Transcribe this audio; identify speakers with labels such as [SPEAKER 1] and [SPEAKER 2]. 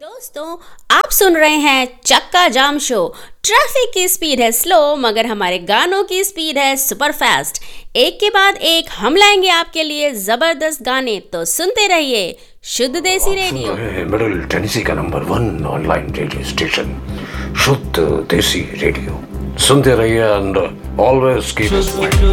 [SPEAKER 1] दोस्तों, आप सुन रहे हैं चक्का जाम शो। ट्रैफिक की स्पीड है स्लो, मगर हमारे गानों की स्पीड है सुपर फास्ट। एक के बाद एक हम लाएंगे आपके लिए जबरदस्त गाने, तो सुनते रहिए शुद्ध देसी रेडियो।
[SPEAKER 2] मिडिल टेनेसी का नंबर 1 ऑनलाइन रेडियो स्टेशन शुद्ध देसी रेडियो। सुनते रहिए एंड ऑलवेज कीप